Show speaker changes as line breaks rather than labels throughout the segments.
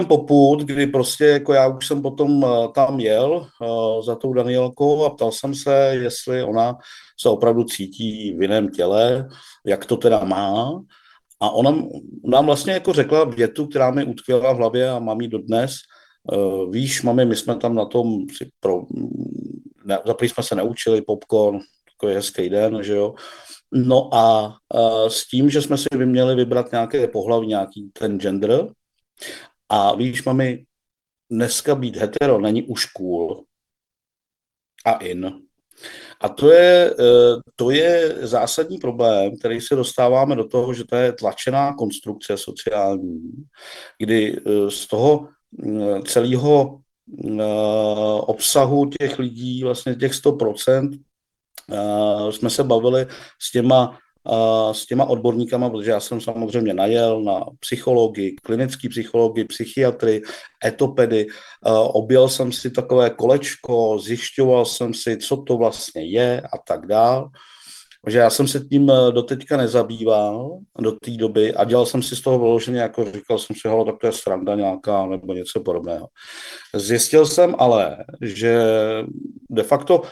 popud, kdy prostě jako já už jsem potom tam jel za tou Danielkou a ptal jsem se, jestli ona se opravdu cítí v jiném těle, jak to teda má. A ona nám vlastně jako řekla větu, která mi utkvěla v hlavě a mám ji dodnes. Víš, mami, my jsme tam na tom zaprý jsme se neučili popcorn, takový hezký den, že jo. No a s tím, že jsme si měli vybrat nějaké pohlaví, nějaký ten gender. A víš, mami, dneska být hetero není už cool a in. A to je zásadní problém, který se dostáváme do toho, že to je tlačená konstrukce sociální, kdy z toho celého obsahu těch lidí, vlastně těch 100%, jsme se bavili s těma odborníkama, protože já jsem samozřejmě najel na psychologii, klinický psychologii, psychiatry, etopedy, objel jsem si takové kolečko, zjišťoval jsem si, co to vlastně je a tak dál. Takže já jsem se tím doteďka nezabýval do té doby a dělal jsem si z toho vyloženě, jako říkal jsem si, hele, tak to je sranda nějaká nebo něco podobného. Zjistil jsem ale, že de facto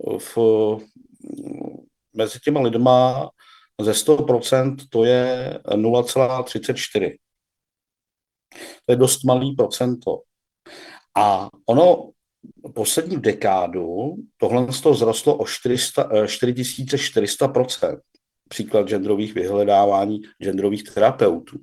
mezi těma lidma ze 100% to je 0,34. To je dost malý procento. A ono poslední dekádu tohle z toho vzrostlo o 4400%. Příklad genderových vyhledávání genderových terapeutů.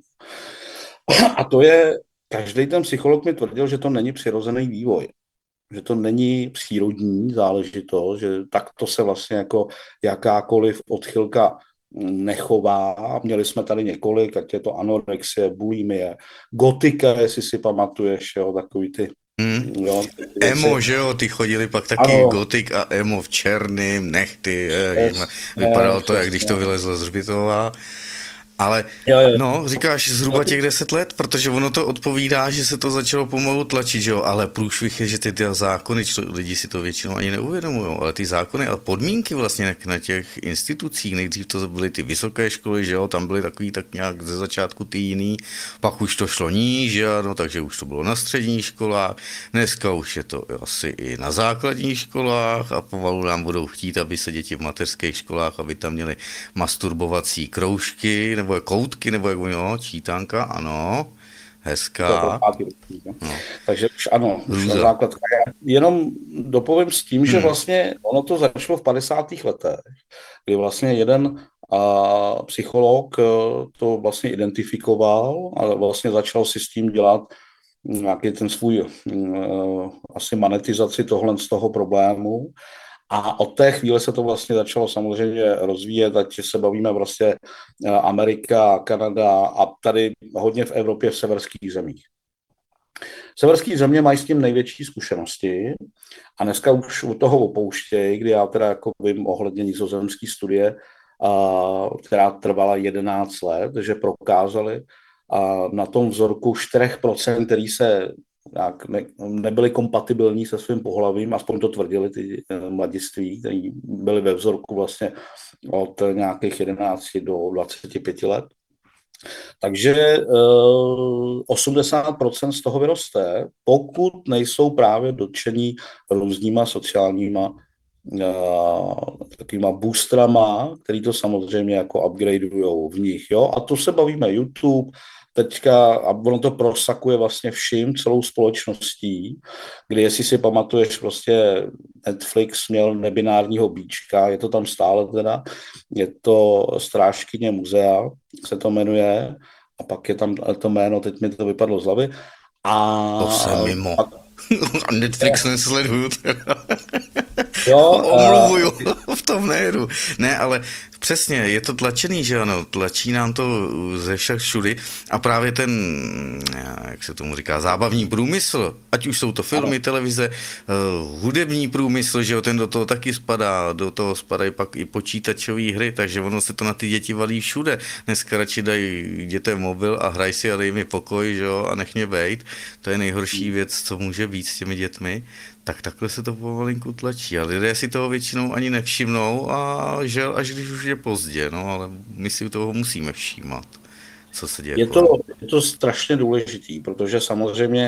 A to je, každý ten psycholog mi tvrdil, že to není přirozený vývoj. Že to není přírodní záležitost, že takto se vlastně jako jakákoliv odchylka nechová. Měli jsme tady několik, ať je to anorexie, bulimie, gotika, jestli si pamatuješ, jo, takový ty...
Jo, emo, že jo, ty chodili pak taky ano. Gotik a emo v černým, nechty, vypadalo to, jak když to vylezlo z hřbitova. Ale no, říkáš zhruba těch 10 let, protože ono to odpovídá, že se to začalo pomalu tlačit, že jo, ale průšvih je, že ty zákony, lidi si to většinou ani neuvědomují, ale ty zákony a podmínky vlastně na těch institucích, nejdřív to byly ty vysoké školy, že jo, tam byly takový tak nějak ze začátku ty jiný, pak už to šlo níž, že ano, takže už to bylo na středních školách, dneska už je to asi i na základních školách a pomalu nám budou chtít, aby se děti v mateřských školách, aby tam měly masturbovací kroužky, nebo koutky, nebo jak no, čítánka, ano, hezká.
No. Takže už ano, už na základ. Jenom dopovím s tím, že vlastně ono to začalo v 50. letech, kdy vlastně jeden psycholog to vlastně identifikoval a vlastně začal si s tím dělat nějaký ten svůj asi monetizaci tohle z toho problému. A od té chvíle se to vlastně začalo samozřejmě rozvíjet, ať se bavíme vlastně Amerika, Kanada a tady hodně v Evropě, v severských zemích. Severské země mají s tím největší zkušenosti a dneska už od toho opouštějí, kdy já teda jako vím ohledně nizozemské studie, která trvala 11 let, že prokázali na tom vzorku 4%, který se nebyli kompatibilní se svým pohlavím, aspoň to tvrdili ty mladiství, kteří byli ve vzorku vlastně od nějakých 11 do 25 let. Takže 80% z toho vyroste, pokud nejsou právě dotčení různýma sociálníma takovýma boostrama, který to samozřejmě jako upgradeujou v nich. Jo? A to se bavíme YouTube, teďka, a ono to prosakuje vlastně vším, celou společností, kdy jestli si pamatuješ, prostě Netflix měl nebinárního bíčka, je to tam stále teda, je to Strážkyně muzea, se to jmenuje, a pak je tam to jméno, teď mi to vypadlo z hlavy. A
to jsem mimo. A Netflix nesleduju teda.
Jo,
omluvuju, v tom nejedu. Ne, ale přesně, je to tlačený, že ano, tlačí nám to ze všech všudy a právě ten, jak se tomu říká, zábavní průmysl, ať už jsou to filmy, televize, hudební průmysl, že jo, ten do toho taky spadá, do toho spadají pak i počítačové hry, takže ono se to na ty děti valí všude. Dneska radši dají dětem mobil a hraj si a dej mi pokoj, že jo, a nech mě bejt. To je nejhorší věc, co může být s těmi dětmi. Tak takhle se to pomalinku tlačí a lidé si toho většinou ani nevšimnou a žel, až když už je pozdě, no, ale my si toho musíme všímat, co se děje.
Je to strašně důležitý, protože samozřejmě